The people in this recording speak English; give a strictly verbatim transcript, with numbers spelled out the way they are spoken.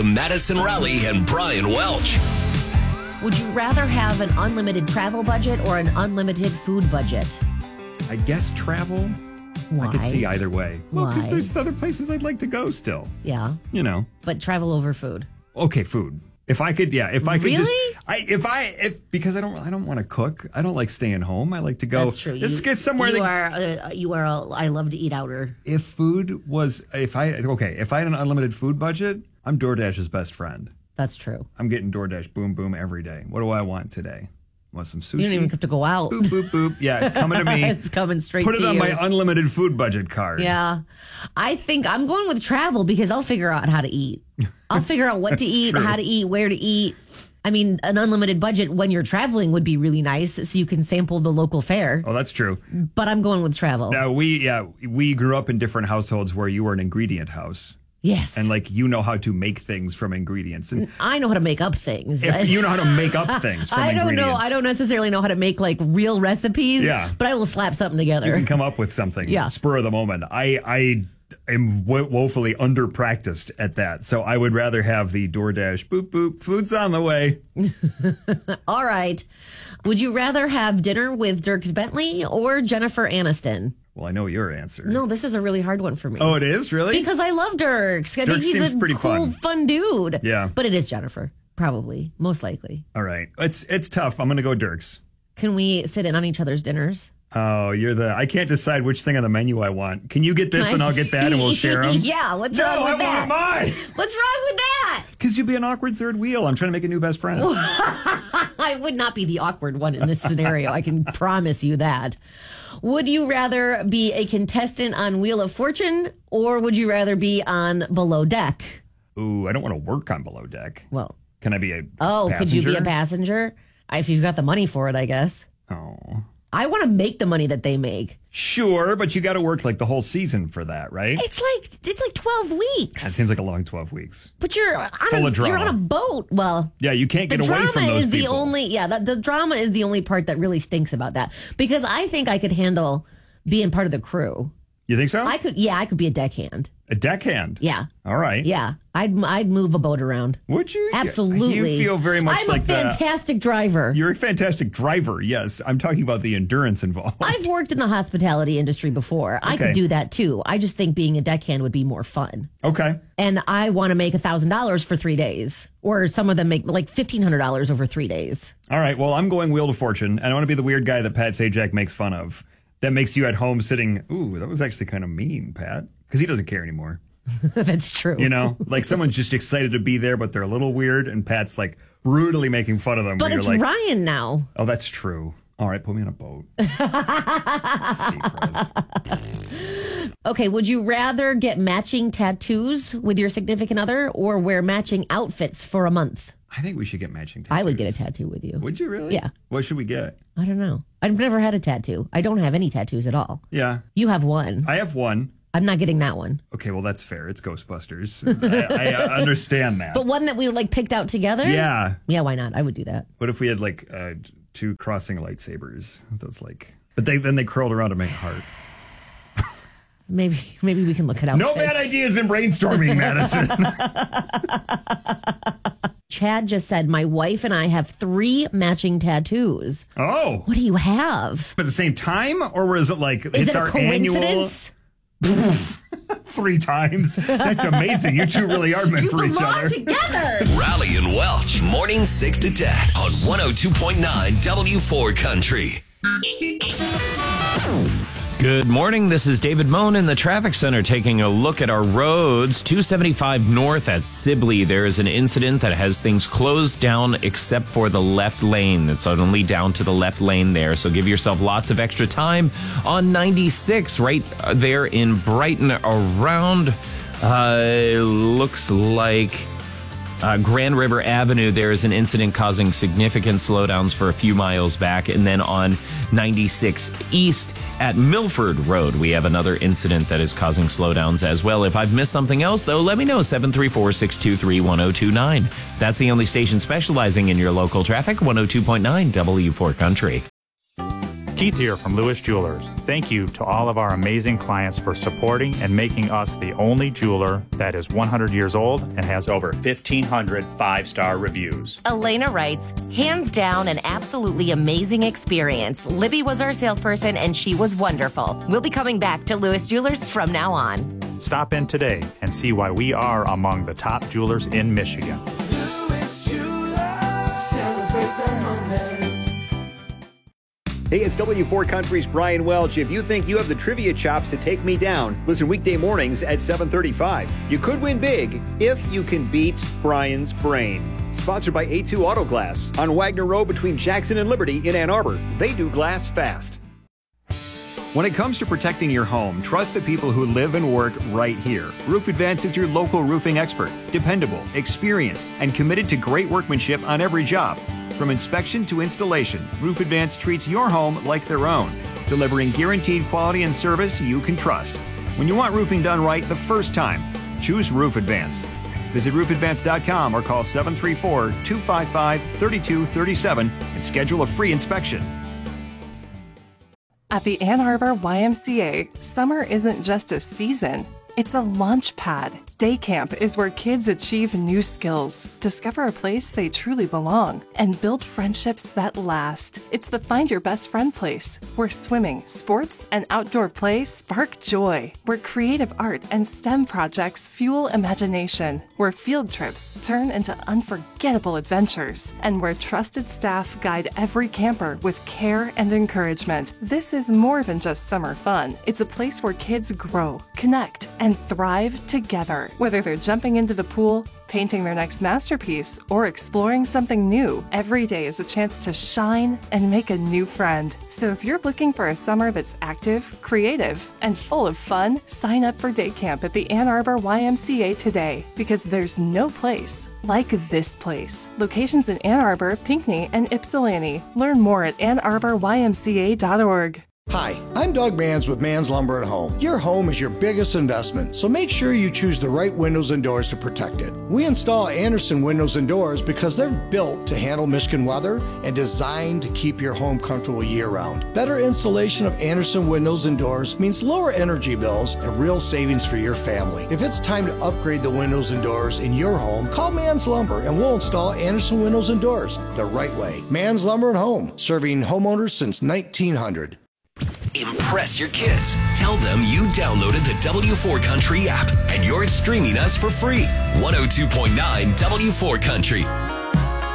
Madison Raleigh and Brian Welch. Would you rather have an unlimited travel budget or an unlimited food budget? I guess travel. Why? I could see either way. Well, because Why? there's other places I'd like to go still. Yeah. You know. But travel over food. Okay, food. If I could, yeah. If I could Really? just, I if I if because I don't I don't want to cook. I don't like staying home. I like to go. That's true. Let's you, get somewhere. You that, are. Uh, you are. A, I love to eat outer. If food was, if I okay, if I had an unlimited food budget, I'm DoorDash's best friend. That's true. I'm getting DoorDash boom boom every day. What do I want today? Want some sushi? You don't even have to go out. Boop boop boop. Yeah, it's coming to me. It's coming straight Put to it on you. my unlimited food budget card. Yeah. I think I'm going with travel because I'll figure out how to eat. I'll figure out what to eat, true. how to eat, where to eat. I mean, an unlimited budget when you're traveling would be really nice so you can sample the local fare. Oh, that's true. But I'm going with travel. Now, we, yeah, we grew up in different households where you were an ingredient house. Yes. And like you know how to make things from ingredients. And I know how to make up things. if you know how to make up things from I don't ingredients. know. I don't necessarily know how to make like real recipes. Yeah. But I will slap something You together. can come up with something. Yeah. Spur of the moment. I, I am wo- woefully under practiced at that. So I would rather have the DoorDash boop boop. Food's on the way. All right. Would you rather have dinner with Dierks Bentley or Jennifer Aniston? Well, I know your answer. No, this is a really hard one for me. Oh, it is? Really? Because I love Dierks. I Dierks think he's seems a pretty cool, fun. fun dude. Yeah. But it is Jennifer, probably, most likely. All right. It's it's tough. I'm going to go Dierks. Can we sit in on each other's dinners? Oh, you're the. I can't decide which thing on the menu I want. Can you get this and I'll get that and we'll share them? Yeah, what's No, wrong with I that? want mine. What's wrong with that? Because you'd be an awkward third wheel. I'm trying to make a new best friend. I would not be the awkward one in this scenario. I can promise you that. Would you rather be a contestant on Wheel of Fortune or would you rather be on Below Deck? Ooh, I don't want to work on Below Deck. Well, Can I be a oh, passenger? could you be a passenger? If you've got the money for it, I guess. Oh. I want to make the money that they make. Sure, but you got to work like the whole season for that, right? It's like it's like twelve weeks. That seems like a long twelve weeks. But you're on Full a, of drama. you're on a boat. Well, Yeah, you can't the get away drama from those is the people. only yeah. The, the drama is the only part that really stinks about that because I think I could handle being part of the crew. You think so? I could. Yeah, I could be a deckhand. a deckhand. Yeah. All right. Yeah, I'd I'd move a boat around. Would you? Absolutely. You feel very much I'm like a the- fantastic driver. You're a fantastic driver. Yes, I'm talking about the endurance involved. I've worked in the hospitality industry before. I Okay. could do that too. I just think being a deckhand would be more fun. Okay. And I want to make one thousand dollars for three days. Or some of them make like fifteen hundred dollars over three days. All right. Well, I'm going Wheel of Fortune, and I want to be the weird guy that Pat Sajak makes fun of. That makes you at home sitting. Ooh, that was actually kind of mean, Pat, because he doesn't care anymore. That's true. You know, like someone's just excited to be there, but they're a little weird, and Pat's like brutally making fun of them. But where it's you're like, Ryan now. oh, that's true. All right, put me on a boat. Seacrest. Okay, would you rather get matching tattoos with your significant other or wear matching outfits for a month? I think we should get matching tattoos. I would get a tattoo with you. Would you really? Yeah. What should we get? I don't know. I've never had a tattoo. I don't have any tattoos at all. Yeah. You have one. I have one. I'm not getting that one. Okay, well, that's fair. It's Ghostbusters. I, I uh, understand that. But one that we like picked out together? yeah. Yeah, why not? I would do that. What if we had like uh, two crossing lightsabers? Those like, but they then they curled around to make a heart. Maybe maybe we can look it out. No bad ideas in brainstorming, Madison. Chad just said, my wife and I have three matching tattoos. Oh, What do you have? at the same time, or was it like Is it's it a our coincidence? annual three times? That's amazing. You two really are meant You for each belong other. together. Raleigh and Welch, morning six to ten on one oh two point nine W four Country. Good morning. This is David Moen in the traffic center taking a look at our roads. two seventy-five north at Sibley. There is an incident that has things closed down except for the left lane. It's only down to the left lane there. So give yourself lots of extra time on ninety-six right there in Brighton around. Uh, looks like Uh, Grand River Avenue, there is an incident causing significant slowdowns for a few miles back. And then on ninety-six East at Milford Road, we have another incident that is causing slowdowns as well. If I've missed something else, though, let me know. seven three four, six two three, one oh two nine. That's the only station specializing in your local traffic, one oh two point nine W four Country. Keith here from Lewis Jewelers. Thank you to all of our amazing clients for supporting and making us the only jeweler that is one hundred years old and has over fifteen hundred five-star reviews. Elena writes, hands down, an absolutely amazing experience. Libby was our salesperson and she was wonderful. We'll be coming back to Lewis Jewelers from now on. Stop in today and see why we are among the top jewelers in Michigan. Lewis Jewelers, celebrate the moments. Hey, it's W four Country's Brian Welch. If you think you have the trivia chops to take me down, listen weekday mornings at seven thirty-five. You could win big if you can beat Brian's brain. Sponsored by A two Auto Glass on Wagner Road between Jackson and Liberty in Ann Arbor. They do glass fast. When it comes to protecting your home, trust the people who live and work right here. Roof Advance is your local roofing expert. Dependable, experienced, and committed to great workmanship on every job. From inspection to installation, Roof Advance treats your home like their own, delivering guaranteed quality and service you can trust. When you want roofing done right the first time, choose Roof Advance. Visit roof advance dot com or call seven three four, two five five, three two three seven and schedule a free inspection. At the Ann Arbor Y M C A, summer isn't just a season, it's a launch pad. Day camp is where kids achieve new skills, discover a place they truly belong, and build friendships that last. It's the Find Your Best Friend place, where swimming, sports, and outdoor play spark joy, where creative art and STEM projects fuel imagination, where field trips turn into unforgettable adventures, and where trusted staff guide every camper with care and encouragement. This is more than just summer fun. It's a place where kids grow, connect, and thrive together. Whether they're jumping into the pool, painting their next masterpiece, or exploring something new, every day is a chance to shine and make a new friend. So if you're looking for a summer that's active, creative, and full of fun, sign up for day camp at the Ann Arbor Y M C A today, because there's no place like this place. Locations in Ann Arbor, Pinckney, and Ypsilanti. Learn more at ann arbor y m c a dot org. Hi, I'm Doug Manns with Manns Lumber and Home. Your home is your biggest investment, so make sure you choose the right windows and doors to protect it. We install Andersen windows and doors because they're built to handle Michigan weather and designed to keep your home comfortable year-round. Better installation of Andersen windows and doors means lower energy bills and real savings for your family. If it's time to upgrade the windows and doors in your home, call Manns Lumber and we'll install Andersen windows and doors the right way. Manns Lumber and Home, serving homeowners since nineteen hundred. Impress your kids. Tell them you downloaded the W four Country app and you're streaming us for free. one oh two point nine W four Country.